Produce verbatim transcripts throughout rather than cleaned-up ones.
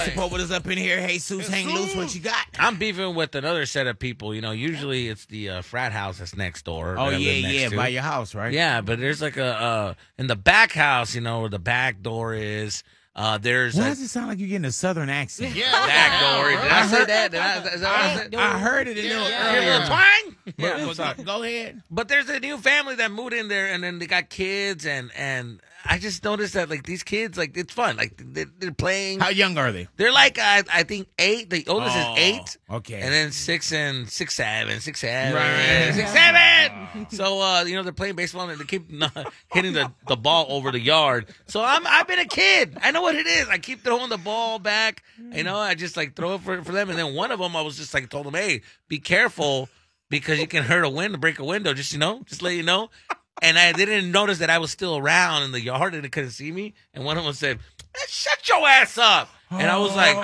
Support with us up in here. Jesus, hang loose. What you got? I'm beefing with another set of people. You know, usually it's the uh, frat house that's next door. Oh, that I yeah, live next yeah, to. by your house, right? Yeah, but there's like a, uh, in the back house, you know, where the back door is, uh, there's Why a does it sound like you're getting a southern accent? Yeah, back door. Did I, I say heard- that? Did I, is that what I said? I heard it a little Yeah. Hear a little earlier. twang? But- Yeah. but go- go ahead. But there's a new family that moved in there, and then they got kids, and, and I just noticed that, like, these kids, like, it's fun. Like, they're, they're playing. How young are they? They're like, I, I think, eight. The oldest Oh, is eight. okay. And then six and six, seven, six, seven, Right. six, seven. So, uh, you know, they're playing baseball, and they keep not hitting the, the ball over the yard. So I'm, I've been a kid. I know what it is. I keep throwing the ball back. You know, I just, like, throw it for, for them. And then one of them, I was just, like, told them, hey, be careful because you can hurt a window, break a window. Just, you know, just let you know. And I didn't notice that I was still around in the yard and they couldn't see me. And one of them said, "Man, shut your ass up." And I was like, Shut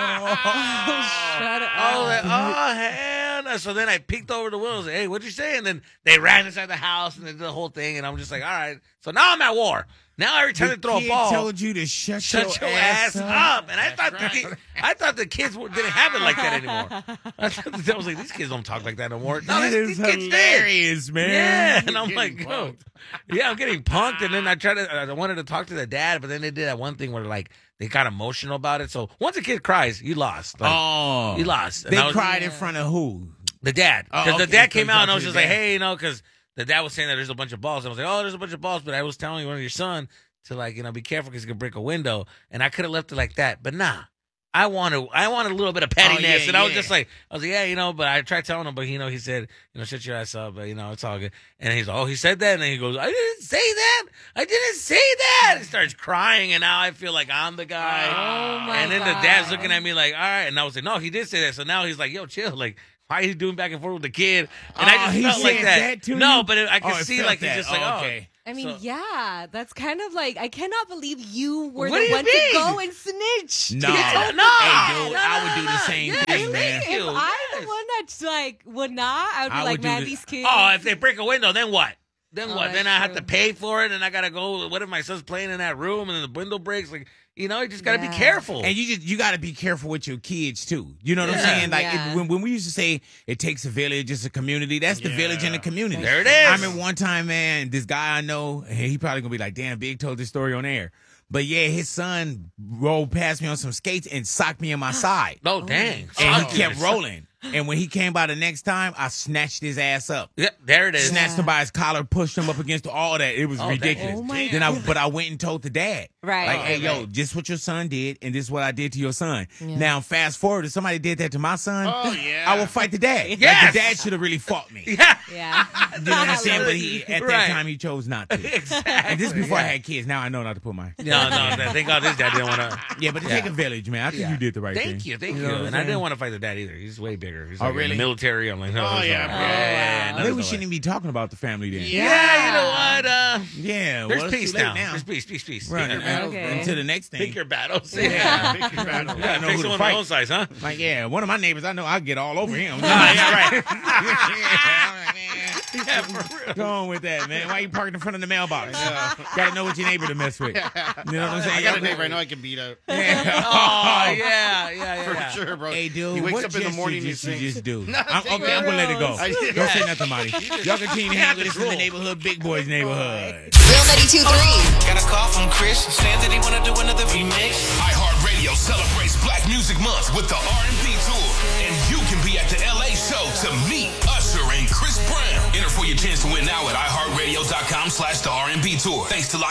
up. I was like, oh, hell. So then I peeked over the window and said, hey, what'd you say? And then they ran inside the house and they did the whole thing. And I'm just like, all right. So now I'm at war. Now every time The they throw kid a ball, told you to shut, shut your ass up. And I thought, the, kid- I thought the kids didn't have it like that anymore. I, thought, I was like, these kids don't talk like that no more. No, That these, is these kids did. hilarious, man. Yeah, and I'm You're like, getting yo, yeah, I'm getting punked. And then I tried to, I wanted to talk to the dad, but then they did that one thing where like they got emotional about it. So once a kid cries, you lost. Like, Oh, you lost. And They I was- cried in front of who? The dad, Oh, because the okay, dad so you came out and talked I was to just the like, dad. hey, you know, because the dad was saying that there's a bunch of balls. I was like, oh, there's a bunch of balls, but I was telling you, one of your son to like, you know, be careful because you can break a window. And I could have left it like that, but nah. I want to. I want a little bit of pettiness, Oh, yeah, and I was yeah. just like, I was like, yeah, you know. But I tried telling him, but you know, he said, you know, shut your ass up, but you know, it's all good. And he's like, oh, he said that, and then he goes, I didn't say that. I didn't say that. He starts crying, and now I feel like I'm the guy. Oh, my and then God. the dad's looking at me like, all right, and I was like, no, he did say that. So now he's like, yo, chill, like. Why are you doing back and forth with the kid? And Oh, I just he felt like said that. that to no, you? but it, I could Oh, it see felt like that. he's just like, Oh, oh, okay. I mean, So- yeah, that's kind of like, I cannot believe you were What do the you one mean? to go and snitch. No. You Yeah, told no. me Hey, that. dude, no, I no, would do no, the no. same Yes, thing, thank man. If you. I'm Yes. the one that's like, would not, I would be I would like, do man, the- these kids. Oh, if they break a window, then what? Then Oh, what? Then that's I have to true. pay for it, and I gotta go. What if my son's playing in that room and then the window breaks? Like, you know, you just gotta Yeah. be careful. And you just you got to be careful with your kids too. You know what I'm Yeah. saying? Like Yeah. it, when when we used to say it takes a village, it's a community. That's the Yeah. village and the community. There it is. I remember one time, man, this guy I know, he probably gonna be like, "Damn, Big told this story on air." But yeah, his son rolled past me on some skates and socked me in my side, oh, dang! and Oh, he kept yes. rolling. And when he came by the next time, I snatched his ass up. Yeah, there it is. Snatched him by his collar, pushed him up against all that. It was Oh, ridiculous. dang. Oh, my then I, but I went and told the dad, Right. Like, Oh, hey, yo, right. just what your son did, and this is what I did to your son. Yeah. Now, fast forward, if somebody did that to my son, Oh, yeah. I will fight the dad. Like, Yes. the dad should have really fought me. Yeah, Yeah. You know what I'm saying? But he, at that Right. time, he chose not to. exactly. And this before I Yeah. had kids. Now I know not to put my. No, no, no, thank God this dad didn't want to. Yeah, but to Yeah. take a village, man. I think Yeah. you did the right thing. Thank you, thank You you. know what I'm And I saying? didn't want to fight the dad either. He's way bigger. He's Oh, like in really? the military. I'm like, no, Oh, that's yeah, not- bro. yeah, yeah, wow. none Maybe of we the shouldn't way. even be talking about the family then. Yeah, Yeah. you know what? Uh, Yeah, there's well, it's peace too late now. now. There's peace, peace, peace. Right, Yeah. man. Okay. Until the next thing. Pick your battles. Yeah. Yeah. Pick your battle. You gotta know Pick who to someone fight. on own size, huh? Like, yeah, one of my neighbors, I know I'll get all over him. Ah, yeah, right. Yeah, Yeah, for real. Go on with that, man. Why you parking in front of the mailbox? Gotta know what your neighbor to mess with. You know what I'm saying? I got a Y'all- neighbor I know I can beat up. Yeah. Oh, yeah, yeah, yeah. For yeah. sure, bro. Hey, dude, he wakes what up in the gesture morning and he just you sings. just do? No, I'm, take okay, I'm gonna let it go. I- Don't say nothing, Marty. Y'all continue to handle this in the drool. neighborhood, Big Boys neighborhood. Real ninety-two three. Got a call from Chris saying that he wanna do another remix. iHeartRadio celebrates Black Music Month with the R and B tour, and you can be at the L A show to meet Usher and Chris Brown. Enter for your chance to win now at iHeartRadio.com slash the R and B tour. Thanks to